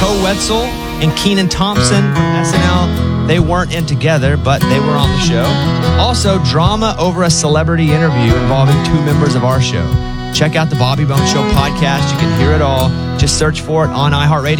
Toe Wetzel and Kenan Thompson from SNL. They weren't in together, but they were on the show. Also, drama over a celebrity interview involving two members of our show. Check out the Bobby Bones Show podcast. You can hear it all. Just search for it on iHeartRadio.